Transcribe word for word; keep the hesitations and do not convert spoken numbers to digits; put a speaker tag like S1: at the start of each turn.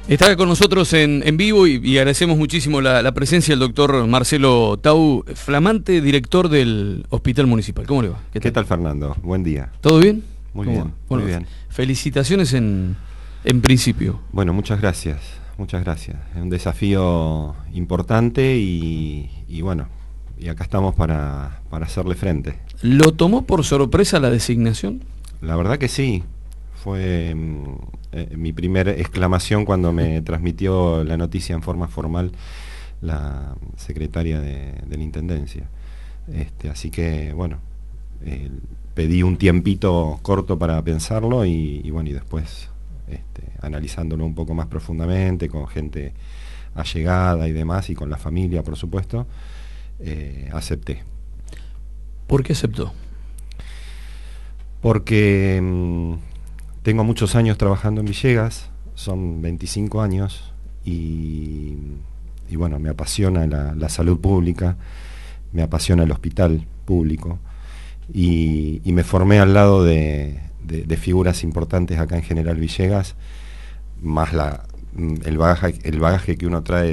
S1: Está con nosotros en, en vivo y, y agradecemos muchísimo la, la presencia del doctor Marcelo Tau, flamante director del Hospital Municipal. ¿Cómo le va?
S2: ¿Qué tal, ¿Qué tal Fernando? Buen día.
S1: ¿Todo bien?
S2: Muy bien,
S1: bueno,
S2: muy bien.
S1: Felicitaciones en, en principio.
S2: Bueno, muchas gracias, muchas gracias. Es un desafío importante y, y bueno, y acá estamos para, para hacerle frente.
S1: ¿Lo tomó por sorpresa la designación?
S2: La verdad que sí. Fue eh, mi primera exclamación cuando me transmitió la noticia en forma formal la secretaria de, de la Intendencia. Este, así que, bueno, eh, pedí un tiempito corto para pensarlo y, y bueno, y después este, analizándolo un poco más profundamente, con gente allegada y demás, y con la familia, por supuesto, eh, acepté.
S1: ¿Por qué aceptó?
S2: Porque mmm, tengo muchos años trabajando en Villegas, son veinticinco años, y, y bueno, me apasiona la, la salud pública, me apasiona el hospital público, y, y me formé al lado de, de, de figuras importantes acá en General Villegas, más la, el bagaje, el bagaje que uno trae